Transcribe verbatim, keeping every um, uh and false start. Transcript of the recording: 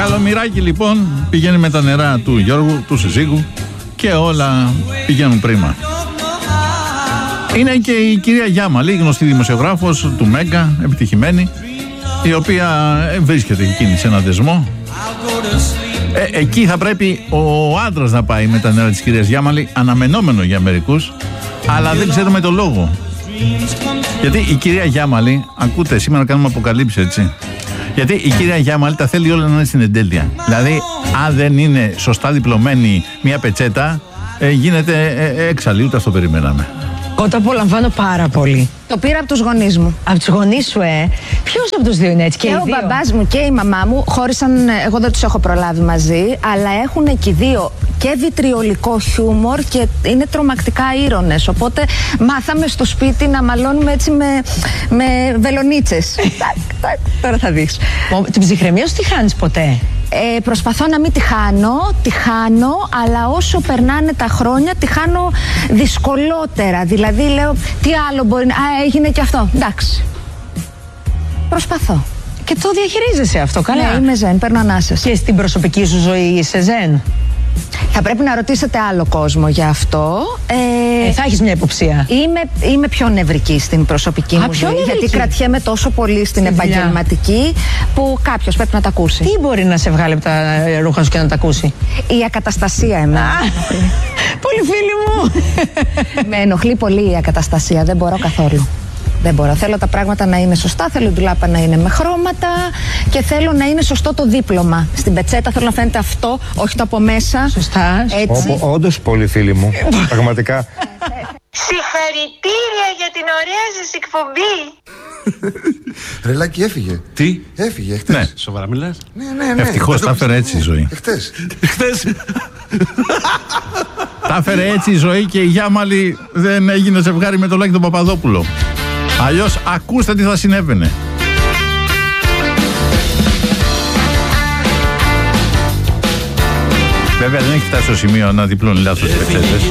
Καλομηράκι λοιπόν πηγαίνει με τα νερά του Γιώργου, του συζύγου, και όλα πηγαίνουν πρίμα. Είναι και η κυρία Γιάμαλη, γνωστή δημοσιογράφος του Μέγκα, επιτυχημένη, η οποία βρίσκεται εκείνη σε ένα δεσμό. Ε, εκεί θα πρέπει ο άντρας να πάει με τα νερά της κυρίας Γιάμαλη, αναμενόμενο για μερικούς, αλλά δεν ξέρουμε το λόγο. Γιατί η κυρία Γιάμαλη, ακούτε, σήμερα κάνουμε αποκαλύψεις, έτσι. Γιατί η κυρία Γιάμαλη τα θέλει όλα να είναι στην εντέλεια. Δηλαδή, αν δεν είναι σωστά διπλωμένη μια πετσέτα, ε, γίνεται ε, έξαλλη, ούτε αυτό περιμέναμε. Εγώ το απολαμβάνω πάρα πολύ. Το πήρα από τους γονείς μου. Από τους γονείς σου, ε. Ποιος από τους δύο είναι έτσι? Και, και ο δύο. μπαμπάς μου και η μαμά μου χώρισαν, εγώ δεν τους έχω προλάβει μαζί, αλλά έχουν και οι δύο και βιτριολικό χιούμορ και είναι τρομακτικά ήρωνες. Οπότε μάθαμε στο σπίτι να μαλώνουμε έτσι με, με βελονίτσες. Τώρα θα δεις. Την ψυχραιμία σου τη χάνεις ποτέ? Ε, προσπαθώ να μην τη χάνω, τη χάνω, αλλά όσο περνάνε τα χρόνια τη χάνω δυσκολότερα. Δηλαδή λέω, τι άλλο μπορεί να... Α, έγινε και αυτό. Εντάξει. Προσπαθώ. Και το διαχειρίζεσαι αυτό, καλά? Ναι, είμαι ζεν, παίρνω ανάσες. Και στην προσωπική σου ζωή είσαι ζεν? Θα πρέπει να ρωτήσετε άλλο κόσμο για αυτό. Ε, ε, θα έχεις μια υποψία. Είμαι, είμαι πιο νευρική στην προσωπική Α, μου ζωή, νευρική. γιατί κρατιέμαι τόσο πολύ στην Στη επαγγελματική που κάποιος πρέπει να τα ακούσει. Τι μπορεί να σε βγάλει από τα ρούχα σου και να τα ακούσει? Η ακαταστασία εμένα. Πολύ φίλη μου. Με ενοχλεί πολύ η ακαταστασία, δεν μπορώ καθόλου. Δεν μπορώ. Θέλω τα πράγματα να είναι σωστά, θέλω η ντουλάπα να είναι με χρώματα και θέλω να είναι σωστό το δίπλωμα. Στην πετσέτα θέλω να φαίνεται αυτό, όχι το από μέσα. Σωστά. Έτσι. Όντως πολύ φίλη μου. Πραγματικά. Συγχαρητήρια για την ωραία σας εκπομπή. Ρελάκι, έφυγε. Τι? Έφυγε χτες. Ναι. Σοβαρά μιλάς? Ναι, ναι, ναι. Ευτυχώς τα έφερε έτσι η ζωή. Χτες. Χθες. Τα έφερε έτσι η ζωή και η Γιάμαλη δεν έγινε ζευγάρι με το Λάκη τον Παπαδόπουλο. Αλλιώς ακούστε τι θα συνέβαινε. Βέβαια δεν έχει φτάσει στο σημείο να διπλώνει λάθος οι πετσέτες.